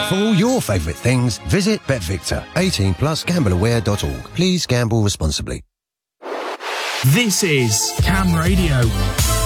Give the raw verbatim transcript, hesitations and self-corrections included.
For all your favourite things, visit BetVictor. eighteen plus gamble aware dot org. Please gamble responsibly. This is Cam Radio.